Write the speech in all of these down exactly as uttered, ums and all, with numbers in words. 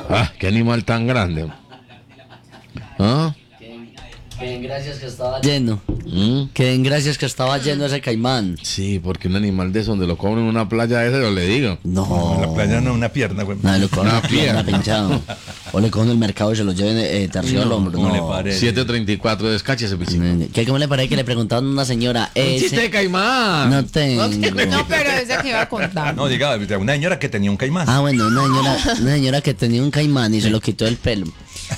Ah, qué animal tan grande. ¿Ah? Que en gracias que estaba lleno. ¿Mm? Que en gracias que estaba lleno ese caimán. Sí, porque un animal de eso donde lo comen en una playa ese, yo le digo. No. En la playa no, una pierna, güey. No, lo cogen Una una pierna pierna. pinchado. O le cogen el mercado y se lo lleven eh, tercio al hombro. ¿Cómo le No. parece? siete treinta y cuatro, descache ese pichito. ¿Qué, ¿Cómo le parece que le preguntaban a una señora? Un Ese- chiste de caimán. No tengo. No, pero esa que iba a contar. No, diga, una señora que tenía un caimán. Ah, bueno, una señora, una señora que tenía un caimán y se lo quitó el pelo.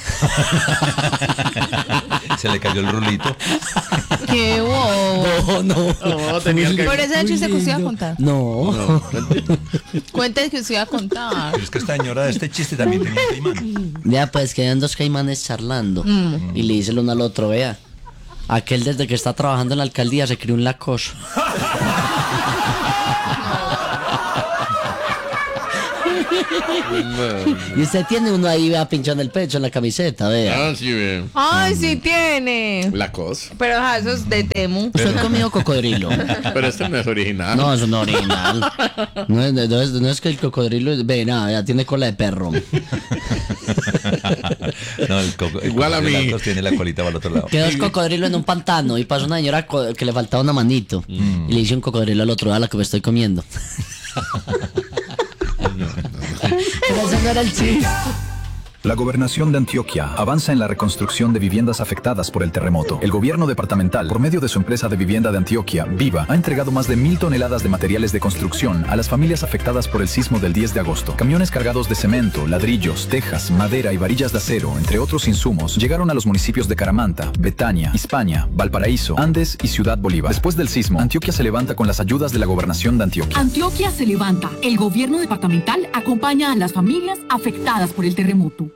Se le cayó el rulito. Qué bobo. No, no. No, tenía que... Por ese chiste que usted iba a contar. No. Cuente que usted iba a contar. Pero es que esta señora de este chiste también tenía un caimán. Ya, pues quedan dos caimanes charlando. Y le dice el uno al otro, vea. Aquel desde que está trabajando en la alcaldía se crió un lacoso. Y usted tiene uno ahí, vea, pinchado en el pecho, en la camiseta, vea. Ah, sí, ve. Ay, sí tiene. La cosa. Pero ajá, eso es de Temu. ¿Usted ha comido cocodrilo? Pero este no es original. No, eso no es original. No es, no es- no es que el cocodrilo, ve, nada, ya tiene cola de perro. No, el coco, el Igual a cocodrilo mí. Atos tiene la colita para el otro lado. Quedó el cocodrilo en un pantano y pasó una señora co- que le faltaba una manito. Y le dice un cocodrilo al otro, a la que me estoy comiendo. Pero ese no era el chiste. La Gobernación de Antioquia avanza en la reconstrucción de viviendas afectadas por el terremoto. El gobierno departamental, por medio de su empresa de vivienda de Antioquia, Viva, ha entregado más de mil toneladas de materiales de construcción a las familias afectadas por el sismo del diez de agosto. Camiones cargados de cemento, ladrillos, tejas, madera y varillas de acero, entre otros insumos, llegaron a los municipios de Caramanta, Betania, Hispania, Valparaíso, Andes y Ciudad Bolívar. Después del sismo, Antioquia se levanta con las ayudas de la Gobernación de Antioquia. Antioquia se levanta. El gobierno departamental acompaña a las familias afectadas por el terremoto.